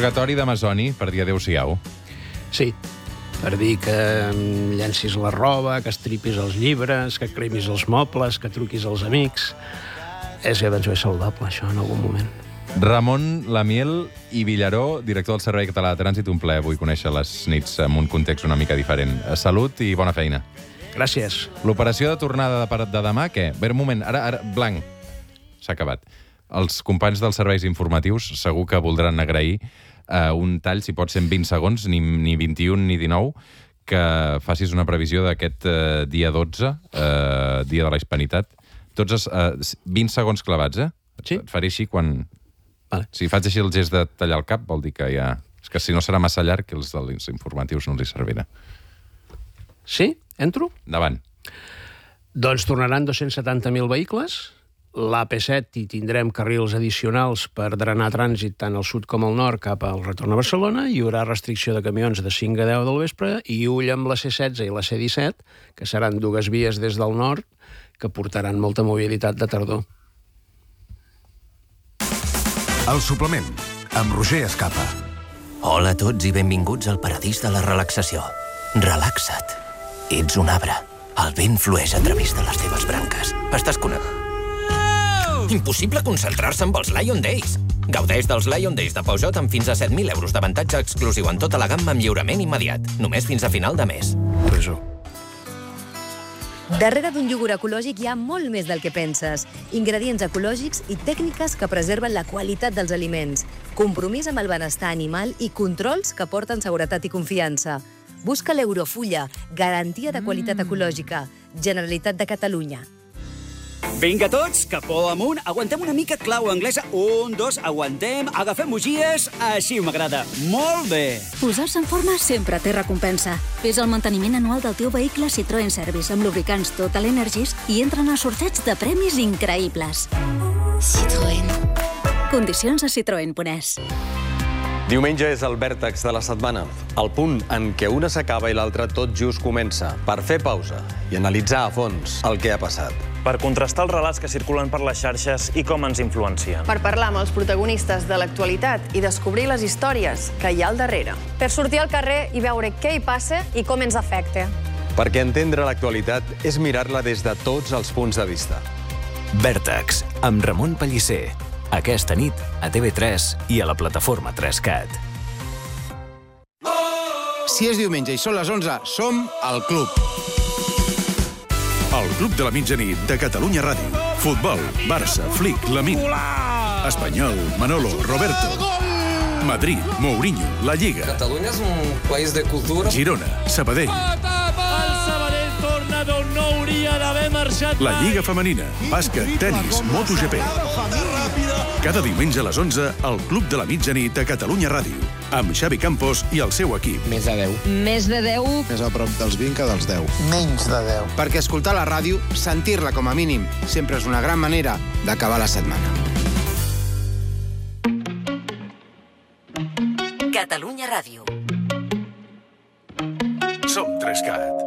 Purgatori d'Amazoni per dir adéu-siau. Sí, per dir que llencis la roba, que estripis els llibres, que cremis els mobles, que truquis als amics. És que penso que és saludable, això, en algun moment. Ramon Lamiel i Villaró, director del Servei Català de Trànsit, un plaer avui conèixer les nits en un context una mica diferent. Salut i bona feina. Gràcies. L'operació de tornada de demà, què? Un moment, ara blanc. S'ha acabat. Els companys dels serveis informatius segur que voldran agrair un tall, si pot ser en 20 segons, ni 21 ni 19, que facis una previsió d'aquest dia 12, dia de la Hispanitat. 20 segons clavats, Sí. Et faré així quan... Vale. Si faig així el gest de tallar el cap, vol dir que ja... És que si no serà massa llarg, que els dels informatius no els hi servirà. Sí? Entro? Endavant. Doncs tornaran 270.000 vehicles. L'AP7 hi tindrem carrils addicionals per drenar trànsit tant al sud com al nord cap al retorn a Barcelona. Hi haurà restricció de camions de 5 a 10 del vespre i ull amb la C16 i la C17, que seran dues vies des del nord que portaran molta mobilitat de tardor. El suplement, amb Roger Escapa. Hola a tots i benvinguts al paradís de la relaxació. Relaxa't. Ets un arbre. El vent flueix a través de les teves branques. Estàs connectat. Impossible concentrar-se amb els Lion Days. Gaudeix dels Lion Days de Peugeot amb fins a 7.000 euros d'avantatge exclusiu en tota la gamma amb lliurament immediat. Només fins a final de mes. Presó. Darrere d'un iogurt ecològic hi ha molt més del que penses. Ingredients ecològics i tècniques que preserven la qualitat dels aliments. Compromís amb el benestar animal i controls que porten seguretat i confiança. Busca l'Eurofulla, garantia de qualitat ecològica. Generalitat de Catalunya. Vinga tots, capó amunt, aguantem una mica clau anglesa. 1, 2, aguantem, agafem bugies, així m'agrada. Molt bé. Posar-se en forma sempre té recompensa. Fes el manteniment anual del teu vehicle Citroën Service amb lubricants Total Energies i entren a sorteig de premis increïbles. Citroën. Condicions a citroen.es. Diumenge és el vèrtex de la setmana, el punt en què una s'acaba i l'altra tot just comença, per fer pausa i analitzar a fons el que ha passat. Per contrastar els relats que circulen per les xarxes i com ens influencien. Per parlar amb els protagonistes de l'actualitat i descobrir les històries que hi ha al darrere. Per sortir al carrer i veure què hi passa i com ens afecta. Perquè entendre l'actualitat és mirar-la des de tots els punts de vista. Vèrtex, amb Ramon Pellicer. Aquesta nit a TV3 i a la plataforma 3CAT. Si és diumenge i són les 11, som al Club. El Club de la Mitjanit de Catalunya Ràdio. Futbol, Barça, Flick, Lamine. Espanyol, Manolo, Roberto. Madrid, Mourinho, la Lliga. Catalunya és un país de cultura. Girona, Sabadell. El Sabadell torna d'on no hauria d'haver marxat mai. La Lliga Femenina, bàsquet, tenis, MotoGP. Cada diumenge a les 11, al Club de la Mitjanit de Catalunya Ràdio, amb Xavi Campos i el seu equip. Més de 10. Més de 10. Més a prop dels 20 que dels 10. Menys de 10. Perquè escoltar la ràdio, sentir-la com a mínim, sempre és una gran manera d'acabar la setmana. Catalunya Ràdio. Som 3CAT.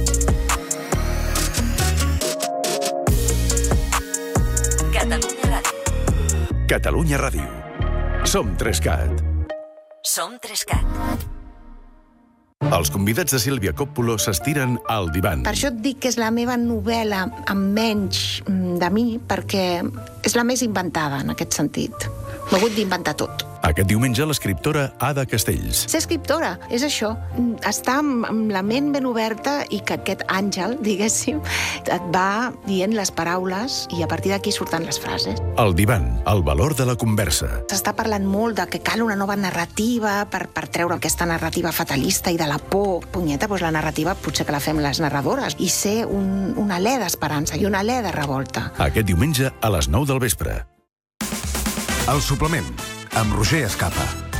Catalunya Ràdio. Catalunya Ràdio. Som 3CAT. Som 3CAT. Els convidats de Sílvia Coppola s'estiren al divan. Per això et dic que és la meva novel·la amb menys de mi, perquè és la més inventada en aquest sentit. M'he hagut d'inventar tot. Aquest diumenge, l'escriptora Ada Castells. Ser escriptora és això, estar amb la ment ben oberta i que aquest àngel, diguéssim, et va dient les paraules i a partir d'aquí surten les frases. El divan, el valor de la conversa. S'està parlant molt de que cal una nova narrativa per treure aquesta narrativa fatalista i de la por. Punyeta, doncs la narrativa potser que la fem les narradores i ser un alè d'esperança i un alè de revolta. Aquest diumenge a les 9 del vespre. El suplement, amb Roger Escapa.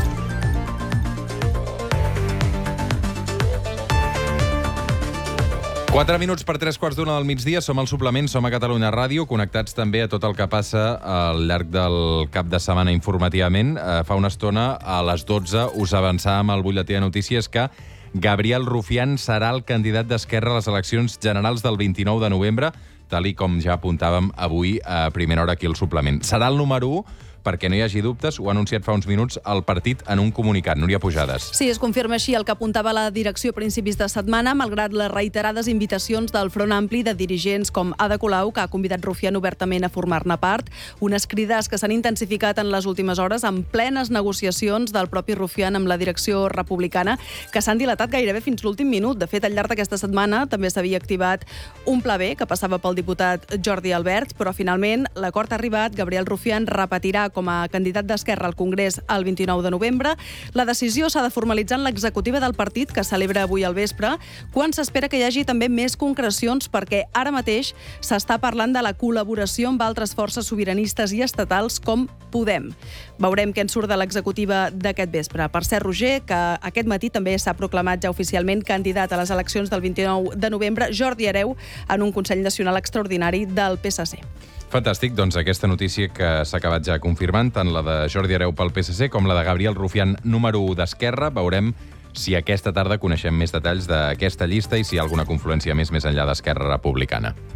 Quatre minuts per 3:15 del migdia, som al suplement, som a Catalunya Ràdio, connectats també a tot el que passa al llarg del cap de setmana informativament. Fa una estona, a les 12, us avançàvem al butlletí de notícies que Gabriel Rufián serà el candidat d'Esquerra a les eleccions generals del 29 de novembre, tal i com ja apuntàvem avui a primera hora aquí al suplement. Serà el número 1, perquè no hi hagi dubtes, ho ha anunciat fa uns minuts el partit en un comunicat. Núria Pujades. Sí, es confirma així el que apuntava la direcció a principis de setmana, malgrat les reiterades invitacions del Front Ampli de dirigents com Ada Colau, que ha convidat Rufián obertament a formar-ne part, unes crides que s'han intensificat en les últimes hores amb plenes negociacions del propi Rufián amb la direcció republicana, que s'han dilatat gairebé fins l'últim minut. De fet, al llarg d'aquesta setmana també s'havia activat un pla B que passava pel diputat Jordi Albert, però finalment l'acord ha arribat. Gabriel Rufián repetirà com a candidat d'Esquerra al Congrés el 29 de novembre. La decisió s'ha de formalitzar en l'executiva del partit, que celebra avui al vespre, quan s'espera que hi hagi també més concrecions, perquè ara mateix s'està parlant de la col·laboració amb altres forces sobiranistes i estatals com Podem. Veurem què en surt de l'executiva d'aquest vespre. Per cert, Roger, que aquest matí també s'ha proclamat ja oficialment candidat a les eleccions del 29 de novembre, Jordi Hereu, en un Consell Nacional Extraordinari del PSC. Fantàstic, doncs aquesta notícia que s'ha acabat ja confirmant, tant la de Jordi Hereu pel PSC com la de Gabriel Rufián, número 1 d'Esquerra. Veurem si aquesta tarda coneixem més detalls d'aquesta llista i si hi ha alguna confluència més enllà d'Esquerra Republicana.